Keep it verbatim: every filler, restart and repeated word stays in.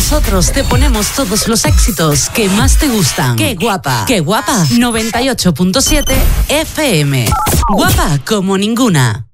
nosotros te ponemos todos los éxitos que más te gustan. ¡Qué guapa! ¡Qué guapa! noventa y ocho punto siete F M. Guapa como ninguna.